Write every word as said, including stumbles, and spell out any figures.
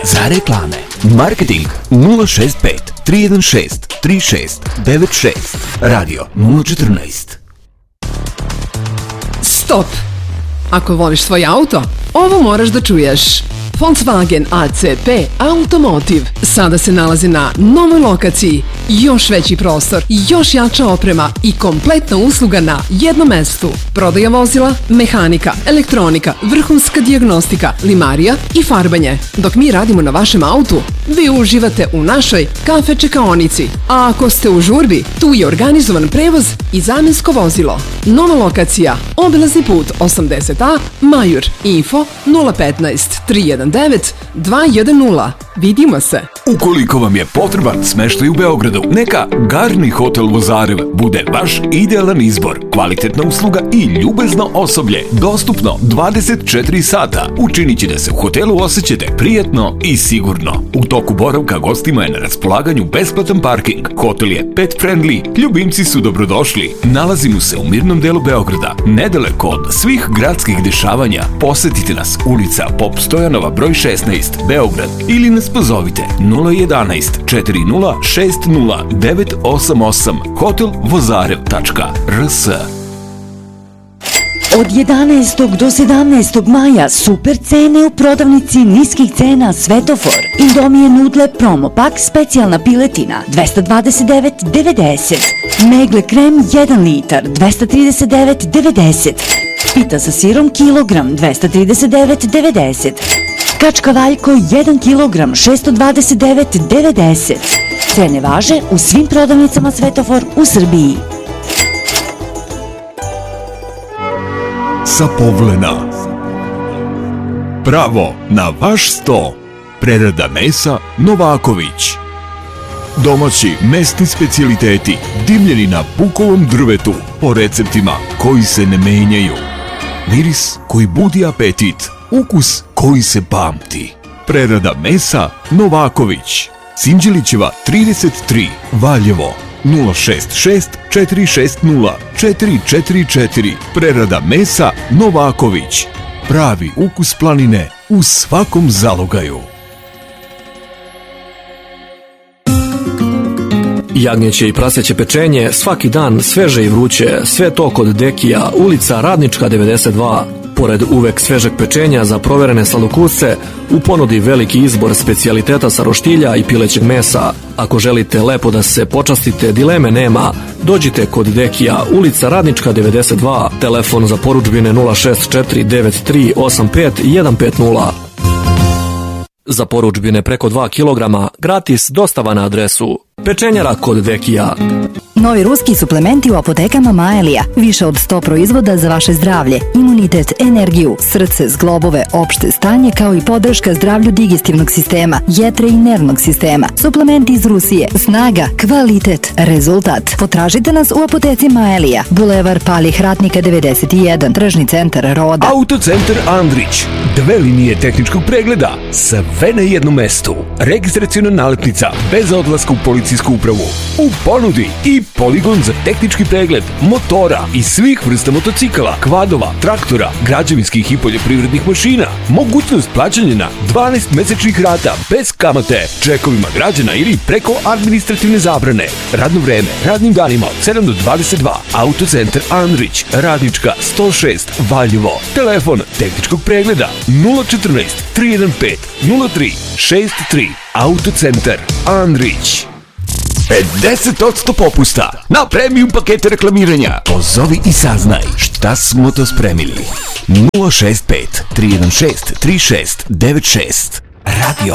Za reklame, marketing nula šest pet tri jedan šest tri šest devet šest, radio nula četrnaest. Stop! Ako voliš svoj auto, ovo moraš da čuješ. Volkswagen A C P Automotive sada se nalazi na novoj lokaciji. Još veći prostor, još jača oprema i kompletna usluga na jednom mestu. Prodaja vozila, mehanika, elektronika, vrhunska dijagnostika, limarija i farbanje. Dok mi radimo na vašem autu, vi uživate u našoj kafe čekaonici. A ako ste u žurbi, tu je organizovan prevoz i zamjensko vozilo. Nova lokacija, obilazni put osamdeset A, Majur, info nula petnaest tri jedan devet dva jedan nula. Vidimo se. Ukoliko vam je potreban smeštaj u Beogradu, neka Garni hotel Vozarev bude vaš idealan izbor. Kvalitetna usluga i ljubezno osoblje, dostupno dvadeset četiri sata, učinit će da se u hotelu osjećate prijatno i sigurno. U toku boravka gostima je na raspolaganju besplatan parking. Hotel je pet friendly, ljubimci su dobrodošli. Nalazimo se u mirnom delu Beograda, nedaleko od svih gradskih dešavanja. Posetite nas, ulica Pop Stojanova broj šesnaest, Beograd, ili nas pozovite nula jedan jedan četiri nula šest nula devet osam osam hotel vozarev tačka r s. Od jedanaestog do sedamnaestog maja super cene u prodavnici niskih cena Svetofor. Indomije nudle promo pak specijalna piletina dvesta dvadeset devet devedeset. Megle krem jedan litar dvesta trideset devet devedeset. Pita sa sirom kilogram dvesta trideset devet devedeset. Kačka valjko jedan kilogram šesto dvadeset devet devedeset. Cene važe u svim prodavnicama Svetofor u Srbiji. Sa Povlena. Pravo na vaš sto. Prerada mesa Novaković. Domaći mesni specijaliteti dimljeni na bukovom drvetu po receptima koji se ne menjaju. Miris koji budi apetit, ukus koji se pamti. Prerada mesa Novaković. Sinđelićeva trideset tri, Valjevo. nula šest šest četiri šest nula četiri četiri četiri. Prerada mesa Novaković. Pravi ukus planine u svakom zalogaju. Jagnjeće i praseće pečenje, svaki dan sveže i vruće, sve to kod Dekija, ulica Radnička devedeset dva. Pored uvek svežeg pečenja za proverene sladokusce, u ponudi veliki izbor specijaliteta sa roštilja i pilećeg mesa. Ako želite lepo da se počastite, dileme nema. Dođite kod Dekija, ulica Radnička devedeset dva, telefon za porudžbine nula šest četiri devet tri osam pet jedan pet nula. Za porudžbine preko dva kilograma, gratis dostava na adresu Pečenjara kod Dekija. Novi ruski suplementi u apotekama Maelija. Više od sto proizvoda za vaše zdravlje, imunitet, energiju, srce, zglobove, opšte stanje, kao i podrška zdravlju digestivnog sistema, jetre i nervnog sistema. Suplementi iz Rusije. Snaga, kvalitet, rezultat. Potražite nas u apoteci Maelija. Bulevar Palih Ratnika devedeset jedan, tržni centar Roda. Autocentar Andrić. Dve linije tehničkog pregleda. Sve na jednom mestu. Registraciona nalepnica bez odlaska u policijsku upravu. U ponudi i poligon za tehnički pregled motora i svih vrsta motocikala, kvadova, traktora, građevinskih i poljoprivrednih mašina. Mogućnost plaćanja na dvanaest mesečnih rata bez kamate, čekovima građana ili preko administrativne zabrane. Radno vreme radnim danima od sedam do dvadeset dva. Autocentar Andrić, Radnička sto šest, Valjevo. Telefon tehničkog pregleda nula četrnaest tri jedan pet nula tri šest tri. Autocentar Andrić. pedeset posto popusta na premium pakete reklamiranja. Pozovi i saznaj šta smo to spremili. nula šest pet tri jedan šest tri šest devet šest. Radio